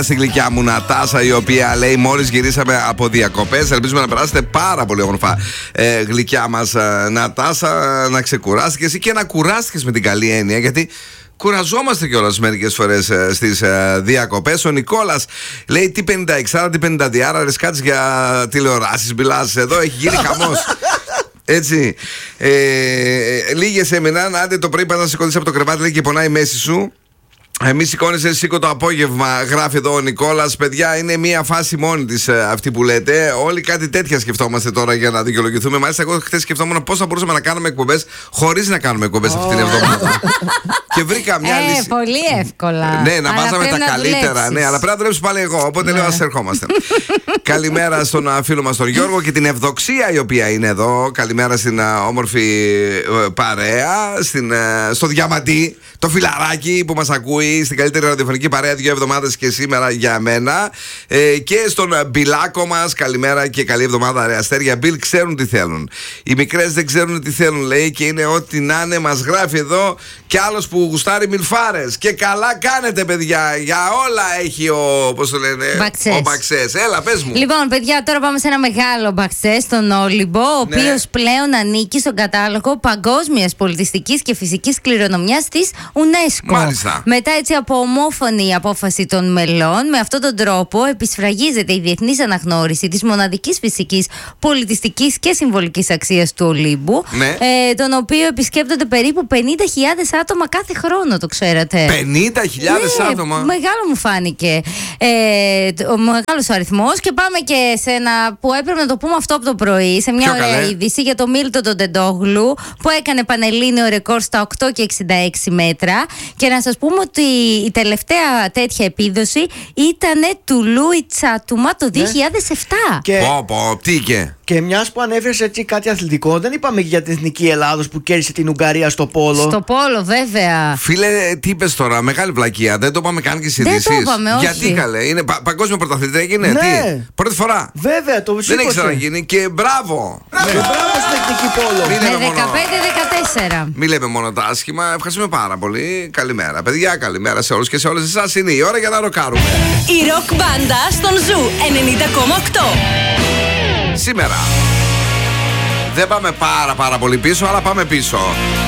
Στην γλυκιά μου Νατάσα, η οποία λέει: μόλις γυρίσαμε από διακοπές. Ελπίζουμε να περάσετε πάρα πολύ όμορφα, γλυκιά μας Νατάσα. Να ξεκουράστηκες ή και να κουράστηκες με την καλή έννοια, γιατί κουραζόμαστε κιόλας μερικές φορές στις διακοπές. Ο Νικόλας λέει: τι 56, τι 50, ρε σκάτς για τηλεοράσεις μιλάς εδώ, έχει γίνει χαμός. Έτσι. Λίγες έμειναν. Άντε το πρωί πας να σηκωθείς από το κρεβάτι, λέει, και πονάει η μέση σου. Μη σηκώνεσαι, σήκω το απόγευμα, γράφει εδώ ο Νικόλας. Παιδιά, είναι μια φάση μόνη της αυτή που λέτε. Όλοι κάτι τέτοια σκεφτόμαστε τώρα για να δικαιολογηθούμε. Μάλιστα, εγώ χθες σκεφτόμουν πώς θα μπορούσαμε να κάνουμε εκπομπές χωρίς να κάνουμε εκπομπές αυτή την εβδομάδα. Και βρήκα μια λύση. Πολύ εύκολα. Ναι, να βάζαμε τα καλύτερα. Ναι, αλλά πρέπει να δουλέψω πάλι εγώ. Οπότε λέω: ας ερχόμαστε. Καλημέρα στον φίλο μας τον Γιώργο και την Ευδοξία, η οποία είναι εδώ. Καλημέρα στην όμορφη παρέα. Στο Διαμαντή, το φιλαράκι που μας ακούει. Στην καλύτερη ραδιοφωνική παρέα 2 εβδομάδες και σήμερα για μένα. Και στον Μπιλάκο μας, καλημέρα και καλή εβδομάδα, ρε αστέρια. Μπιλ, ξέρουν τι θέλουν. Οι μικρές δεν ξέρουν τι θέλουν, λέει, και είναι ό,τι να είναι. Μας γράφει εδώ κι άλλος που γουστάρει μιλφάρες. Και καλά κάνετε, παιδιά. Για όλα έχει ο. Πώς το λένε, Μπαξές. Ο Μπαξές. Έλα, πες μου. Λοιπόν, παιδιά, τώρα πάμε σε ένα μεγάλο Μπαξές στον Όλυμπο, ο οποίος πλέον ανήκει στον κατάλογο παγκόσμιας πολιτιστικής και φυσικής κληρονομιάς της UNESCO. Μάλιστα. Μετά έτσι από ομόφωνη απόφαση των μελών, με αυτόν τον τρόπο επισφραγίζεται η διεθνής αναγνώριση της μοναδικής φυσικής, πολιτιστικής και συμβολικής αξίας του Ολύμπου, τον οποίο επισκέπτονται περίπου 50.000 άτομα κάθε χρόνο, το ξέρατε. 50.000 άτομα. Μεγάλο μου φάνηκε ο μεγάλος αριθμός. Και πάμε και σε ένα που έπρεπε να το πούμε αυτό από το πρωί, σε μια ωραία είδηση για το Μίλτο τον Τεντόγλου, που έκανε πανελλήνιο ρεκόρ στα 8 και 66 μέτρα. Και να σας πούμε ότι η τελευταία τέτοια επίδοση ήταν του Λούι Τσάτουμα το 2007. Και μιας που ανέφερες έτσι κάτι αθλητικό, δεν είπαμε και για την εθνική Ελλάδος που κέρδισε την Ουγγαρία στο πόλο. Στο πόλο, βέβαια. Φίλε, τι είπες τώρα, μεγάλη βλακεία. Δεν το είπαμε καν και στις ειδήσεις. Δεν το είπαμε, όχι. Γιατί καλέ, είναι παγκόσμιο πρωταθλητή, έγινε. Ναι. Τι, πρώτη φορά. Βέβαια, το δεν έχει ξαναγίνει και μπράβο. Και μπράβο στην εθνική πόλο. Με 15-14. Μην λέμε μόνο τα άσχημα. Ευχαριστούμε πάρα πολύ. Καλημέρα, παιδιά. Καλημέρα σε όλους και σε όλες εσάς. Είναι η ώρα για να ροκάρουμε. Η ροκ μπάντα στον Ζου 90,8. Σήμερα δεν πάμε πάρα πολύ πίσω, αλλά πάμε πίσω.